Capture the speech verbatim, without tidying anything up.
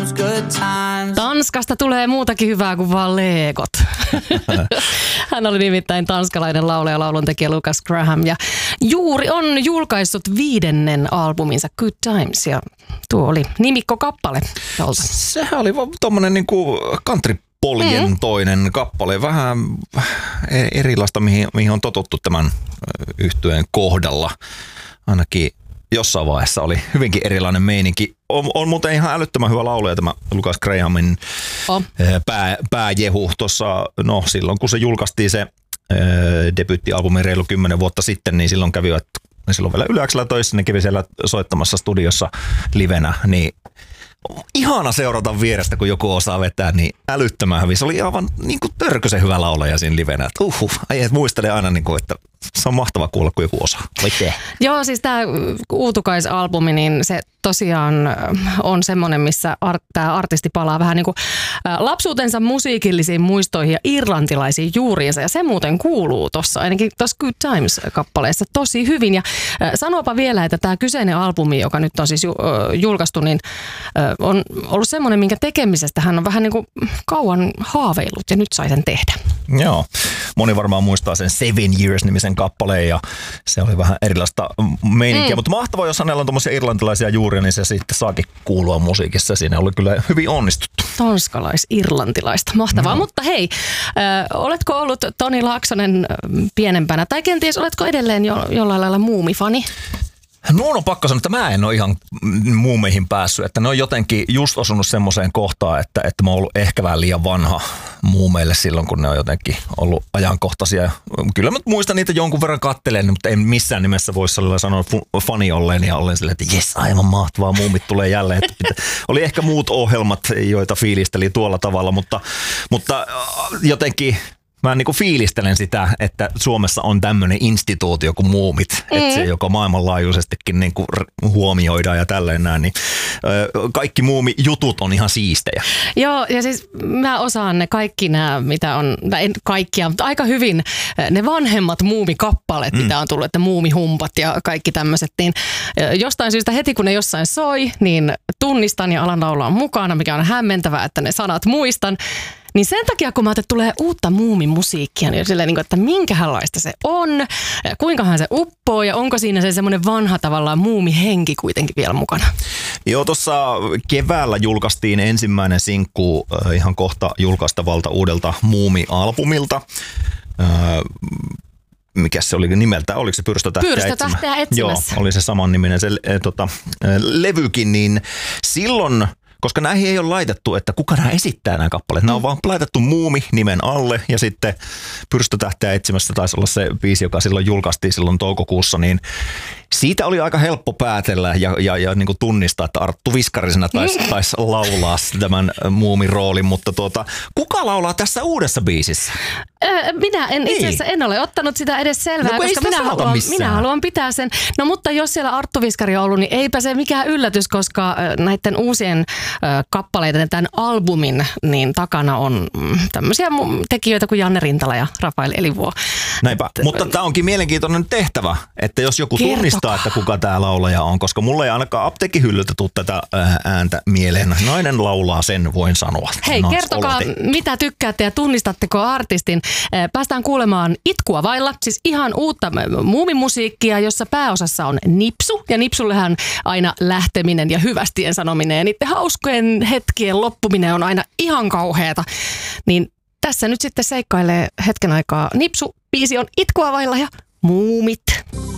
times, good times. Tanskasta tulee muutakin hyvää kuin vaan leekot. Hän oli nimittäin tanskalainen laulaja ja lauluntekijä Lukas Graham ja juuri on julkaissut viidennen albuminsa Good Times ja tuo oli nimikkokappale. Sehän oli tommonen niinku country poljen mm. toinen kappale, vähän erilaista, mihin, mihin on totuttu tämän yhtyeen kohdalla. Ainakin jossain vaiheessa oli hyvinkin erilainen meininki. On, on muuten ihan älyttömän hyvä laulaja tämä Lukas Grahamin oh. pää, pääjehu tuossa, no silloin kun se julkaistiin se äh, debyyttialbumi reilu kymmenen vuotta sitten, niin silloin kävivät, silloin vielä Yleäksellä töissä, ne kävi siellä soittamassa studiossa livenä, niin ihana seurata vierestä, kun joku osaa vetää, niin älyttömän hyvin. Se oli aivan niin kuin törkösen hyvä laulaja siinä livenä. Uhuh, ai, muistelen aina, niin kuin, että se on mahtava kuulla, kun joku osaa. Voitte. Joo, siis tämä Uutukaisalbumi, niin se tosiaan on semmoinen, missä art, tämä artisti palaa vähän niin kuin lapsuutensa musiikillisiin muistoihin ja irlantilaisiin juuriinsa. Ja se muuten kuuluu tuossa, ainakin tuossa Good Times-kappaleessa tosi hyvin. Ja sanopa vielä, että tämä kyseinen albumi, joka nyt on siis julkaistu, niin on ollut semmoinen, minkä tekemisestä hän on vähän niin kuin kauan haaveillut ja nyt sai sen tehdä. Joo, moni varmaan muistaa sen Seven Years-nimisen kappaleen ja se oli vähän erilaista meininkiä, mm. mutta mahtavaa, jos hänellä on tuommoisia irlantilaisia juuria, niin se sitten saakin kuulua musiikissa. Siinä oli kyllä hyvin onnistuttu. Tanskalais-irlantilaista, mahtavaa. No. Mutta hei, äh, oletko ollut Toni Laaksonen pienempänä tai kenties oletko edelleen jo, jollain lailla muumifani? Nuun on pakko sanoa, että mä en ole ihan muumeihin päässyt, että ne on jotenkin just osunut semmoiseen kohtaan, että, että mä oon ollut ehkä vähän liian vanha muumeille silloin, kun ne on jotenkin ollut ajankohtaisia. Kyllä mä muistan niitä jonkun verran kattelen, mutta en missään nimessä voi sanoa fani olleen ja ollen silleen, että jes, aivan mahtavaa, muumit tulee jälleen. Että oli ehkä muut ohjelmat, joita fiilisteli tuolla tavalla, mutta, mutta jotenkin mä niin kuin fiilistelen sitä, että Suomessa on tämmöinen instituutio kuin muumit, mm. että se joka maailmanlaajuisestikin niin kuin huomioidaan ja tälleen näin, niin kaikki muumijutut on ihan siistejä. Joo, ja siis mä osaan ne kaikki nämä, mitä on, en kaikkia, mutta aika hyvin ne vanhemmat muumikappaleet, mm. mitä on tullut, että muumihumpat ja kaikki tämmöiset, niin jostain syystä heti kun ne jossain soi, niin tunnistan ja alan laulaa mukana, mikä on hämmentävää, että ne sanat muistan. Niin sen takia, kun mä ajattelin, että tulee uutta muumimusiikkia, niin silleen, että minkälaista se on, kuinkahan se uppoo ja onko siinä se semmoinen vanha tavallaan muumihenki kuitenkin vielä mukana? Joo, tuossa keväällä julkaistiin ensimmäinen sinkku ihan kohta julkaistavalta uudelta muumialbumilta. Mikä se oli nimeltä? Oliko se Pyrstötähteä etsimässä? Pyrstötähteä etsimässä. Joo, oli se saman niminen se e, tota, levykin, niin silloin, koska näihin ei ole laitettu, että kuka nämä esittää nämä kappaleet. Nämä on vaan laitettu muumi nimen alle ja sitten Pyrstötähteä etsimässä taisi olla se biisi, joka silloin julkaistiin silloin toukokuussa, niin siitä oli aika helppo päätellä ja, ja, ja niin kuin tunnistaa, että Arttu Viskarisena taisi tais laulaa tämän muumin roolin, mutta tuota, kuka laulaa tässä uudessa biisissä? Öö, minä en itse asiassa en ole ottanut sitä edes selvää, no, koska minä haluan, minä haluan pitää sen. No mutta jos siellä Arttu Viskari on ollut, niin eipä se mikään yllätys, koska näiden uusien kappaleiden, tämän albumin, niin takana on tämmöisiä tekijöitä kuin Janne Rintala ja Rafael Elivuo. Näinpä, et, mutta tämä onkin mielenkiintoinen tehtävä, että jos joku kertokaa. tunnistaa, että kuka tämä laulaja on, koska mulle ei ainakaan apteekkihyllyltä tule tätä ääntä mieleen. Nainen laulaa, sen voin sanoa. Hei, no, kertokaa, olti. mitä tykkäätte ja tunnistatteko artistin. Päästään kuulemaan Itkua vailla, siis ihan uutta muumimusiikkia, jossa pääosassa on Nipsu. Ja Nipsullehan aina lähteminen ja hyvästien sanominen ja niiden hauskojen hetkien loppuminen on aina ihan kauheata. Niin tässä nyt sitten seikkailee hetken aikaa Nipsu. Biisi on Itkua vailla ja Muumit.